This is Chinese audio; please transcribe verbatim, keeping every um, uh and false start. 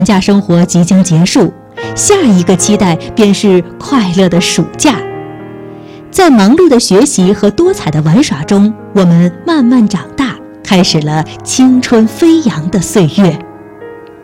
假生活即将结束，下一个期待便是快乐的暑假。在忙碌的学习和多彩的玩耍中，我们慢慢长大，开始了青春飞扬的岁月。